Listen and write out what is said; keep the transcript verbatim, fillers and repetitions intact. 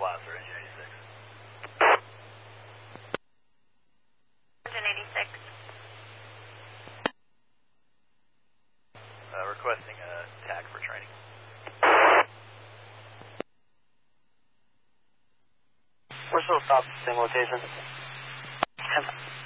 Placer, engine eighty-six. Engine eighty-six. Uh, requesting a tag for training. We're still stopped at the same location.